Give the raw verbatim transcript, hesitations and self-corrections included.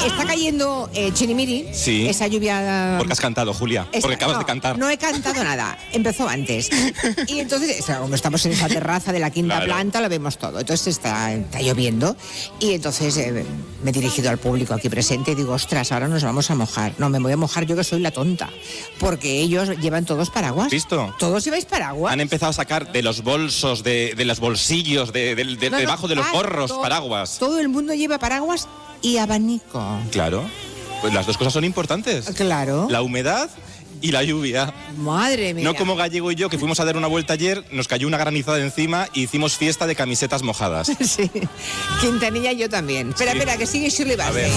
está cayendo eh, chirimiri, Sí. esa lluvia... Porque has cantado, Julia. Esta- Porque acabas no, de cantar. No he cantado nada, empezó antes. Y entonces, o sea, como estamos en esa terraza de la quinta Claro. planta, lo vemos todo. Entonces está, está lloviendo y entonces eh, me he dirigido al público aquí presente y digo, ostras, ahora nos vamos a mojar. No, me voy a mojar yo que soy la tonta, porque ellos llevan todos paraguas. ¿Visto? ¿Todos lleváis paraguas? Han empezado a sacar de los bolsos, de, de los bolsillos, de, de- de- No, no, debajo de los ah, gorros, todo- paraguas. Todo el mundo lleva paraguas y abanico. Claro. Pues las dos cosas son importantes. Claro. La humedad y la lluvia. Madre mía. No como Gallego y yo, que fuimos a dar una vuelta ayer, nos cayó una granizada encima y hicimos fiesta de camisetas mojadas. Sí. Quintanilla y yo también. Espera, Sí. espera, que sigue Shirley Bassey. A ver.